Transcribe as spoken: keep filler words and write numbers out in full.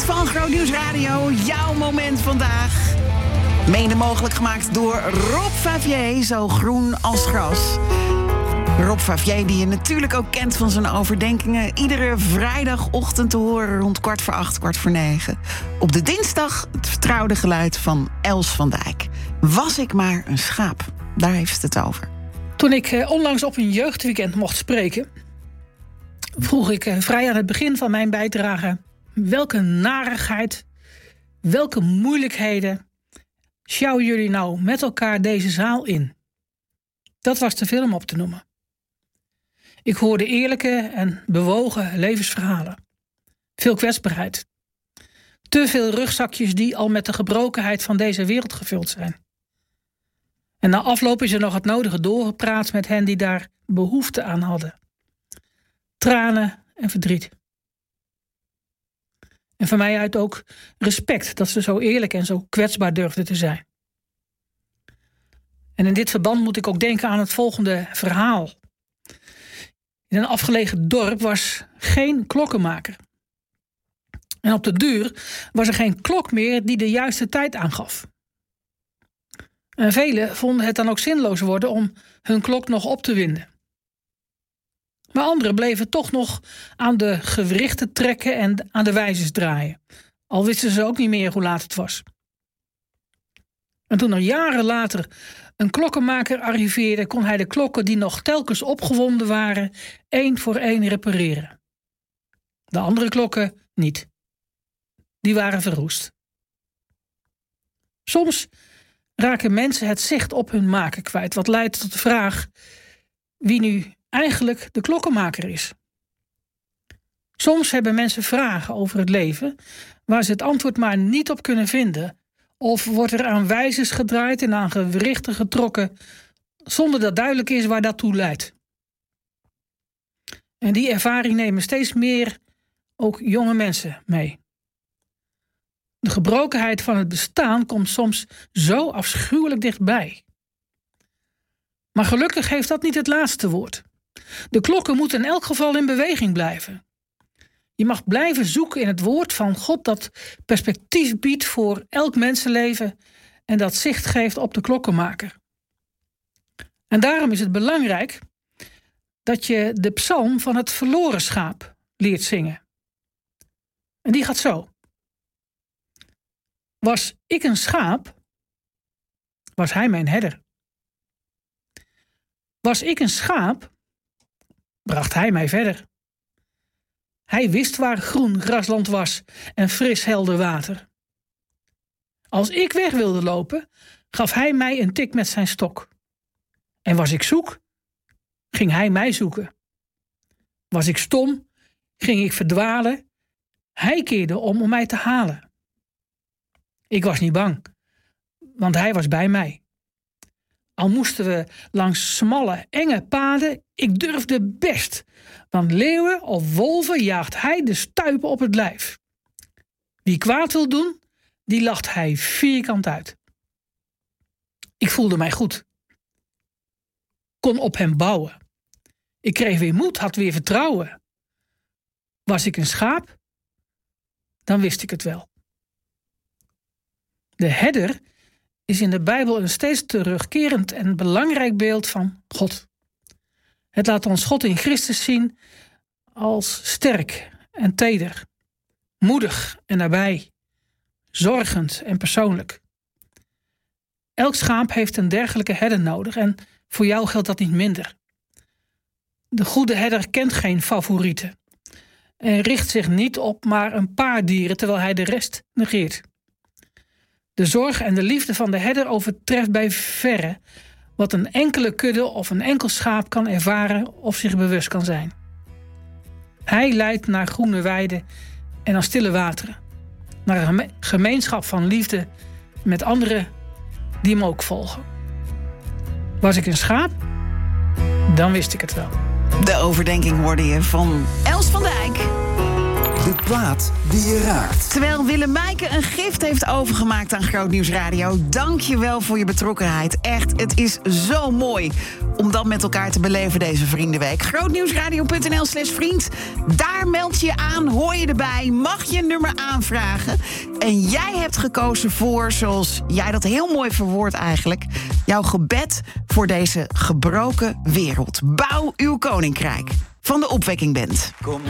van Groot Nieuws Radio. Jouw moment vandaag. Mede mogelijk gemaakt door Rob Favier, zo groen als gras. Rob Favier, die je natuurlijk ook kent van zijn overdenkingen. Iedere vrijdagochtend te horen rond kwart voor acht, kwart voor negen. Op de dinsdag het vertrouwde geluid van Els van Dijk. Was ik maar een schaap. Daar heeft het over. Toen ik eh, onlangs op een jeugdweekend mocht spreken, vroeg ik eh, vrij aan het begin van mijn bijdrage: welke narigheid, welke moeilijkheden sjouwen jullie nou met elkaar deze zaal in? Dat was te veel om op te noemen. Ik hoorde eerlijke en bewogen levensverhalen. Veel kwetsbaarheid. Te veel rugzakjes die al met de gebrokenheid van deze wereld gevuld zijn. En na afloop is er nog het nodige doorgepraat met hen die daar behoefte aan hadden. Tranen en verdriet. En van mij uit ook respect dat ze zo eerlijk en zo kwetsbaar durfden te zijn. En in dit verband moet ik ook denken aan het volgende verhaal. In een afgelegen dorp was geen klokkenmaker. En op de duur was er geen klok meer die de juiste tijd aangaf. En velen vonden het dan ook zinloos worden om hun klok nog op te winden. Maar anderen bleven toch nog aan de gewrichten trekken en aan de wijzers draaien. Al wisten ze ook niet meer hoe laat het was. En toen er jaren later een klokkenmaker arriveerde, kon hij de klokken die nog telkens opgewonden waren, één voor één repareren. De andere klokken niet. Die waren verroest. Soms raken mensen het zicht op hun maken kwijt, wat leidt tot de vraag wie nu eigenlijk de klokkenmaker is. Soms hebben mensen vragen over het leven waar ze het antwoord maar niet op kunnen vinden, of wordt er aan wijzers gedraaid en aan gewrichten getrokken zonder dat duidelijk is waar dat toe leidt. En die ervaring nemen steeds meer ook jonge mensen mee. De gebrokenheid van het bestaan komt soms zo afschuwelijk dichtbij. Maar gelukkig heeft dat niet het laatste woord. De klokken moeten in elk geval in beweging blijven. Je mag blijven zoeken in het woord van God dat perspectief biedt voor elk mensenleven en dat zicht geeft op de klokkenmaker. En daarom is het belangrijk dat je de psalm van het verloren schaap leert zingen. En die gaat zo. Was ik een schaap, was hij mijn herder. Was ik een schaap, bracht hij mij verder. Hij wist waar groen grasland was en fris helder water. Als ik weg wilde lopen, gaf hij mij een tik met zijn stok. En was ik zoek, ging hij mij zoeken. Was ik stom, ging ik verdwalen. Hij keerde om om mij te halen. Ik was niet bang, want hij was bij mij. Al moesten we langs smalle, enge paden, ik durfde best. Want leeuwen of wolven jaagt hij de stuipen op het lijf. Wie kwaad wil doen, die lacht hij vierkant uit. Ik voelde mij goed. Kon op hem bouwen. Ik kreeg weer moed, had weer vertrouwen. Was ik een schaap? Dan wist ik het wel. De herder is in de Bijbel een steeds terugkerend en belangrijk beeld van God. Het laat ons God in Christus zien als sterk en teder, moedig en nabij, zorgend en persoonlijk. Elk schaap heeft een dergelijke herder nodig en voor jou geldt dat niet minder. De goede herder kent geen favorieten en richt zich niet op maar een paar dieren terwijl hij de rest negeert. De zorg en de liefde van de herder overtreft bij verre wat een enkele kudde of een enkel schaap kan ervaren of zich bewust kan zijn. Hij leidt naar groene weiden en naar stille wateren, naar een gemeenschap van liefde met anderen die hem ook volgen. Was ik een schaap? Dan wist ik het wel. De overdenking hoorde je van Els van Dijk. De plaat die je raakt. Terwijl Willemijke een gift heeft overgemaakt aan Grootnieuws Radio. Dank je wel voor je betrokkenheid. Echt, het is zo mooi om dat met elkaar te beleven deze Vriendenweek. grootnieuwsradio.nl slash vriend. Daar meld je aan, hoor je erbij, mag je een nummer aanvragen. En jij hebt gekozen voor, zoals jij dat heel mooi verwoordt eigenlijk, jouw gebed voor deze gebroken wereld. Bouw uw koninkrijk. Van de Opwekking Band.